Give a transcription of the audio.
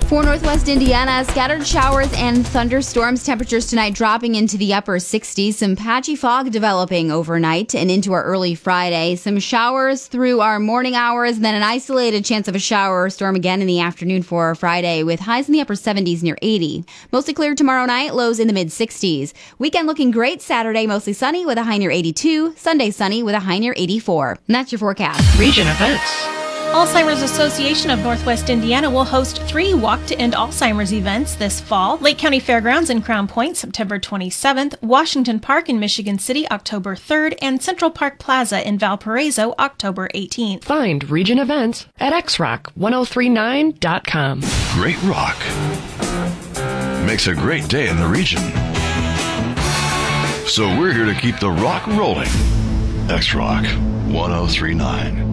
For Northwest Indiana, scattered showers and thunderstorms. Temperatures tonight dropping into the upper 60s. Some patchy fog developing overnight and into our early Friday. Some showers through our morning hours, then an isolated chance of a shower or storm again in the afternoon for our Friday, with highs in the upper 70s near 80. Mostly clear tomorrow night, lows in the mid-60s. Weekend looking great. Saturday mostly sunny with a high near 82. Sunday sunny with a high near 84. And that's your forecast. Region events. Alzheimer's Association of Northwest Indiana will host 3 Walk to End Alzheimer's events this fall. Lake County Fairgrounds in Crown Point, September 27th, Washington Park in Michigan City, October 3rd, and Central Park Plaza in Valparaiso, October 18th. Find region events at xrock1039.com. Great rock makes a great day in the region. So we're here to keep the rock rolling. X-Rock 1039.